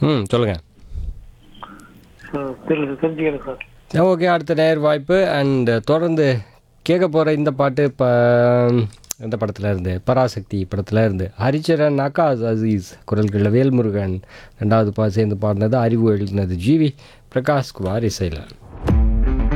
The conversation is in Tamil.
சொல்லுங்கள். தெரியல தெரிஞ்சுக்கிறேன் சார். ஓகே, அடுத்த நேர் வாய்ப்பு. அண்ட் தொடர்ந்து கேட்க போகிற இந்த பாட்டு இப்போ இந்த படத்தில் இருந்து, பராசக்தி படத்தில் இருந்து, ஹரிச்சரன், நகாஸ் அசீஸ் குரல்களில் வேல்முருகன் ரெண்டாவது சேர்ந்து பாடினது, அறிவு எழுதினது ஜிவி பிரகாஷ் குமார் இசையில்.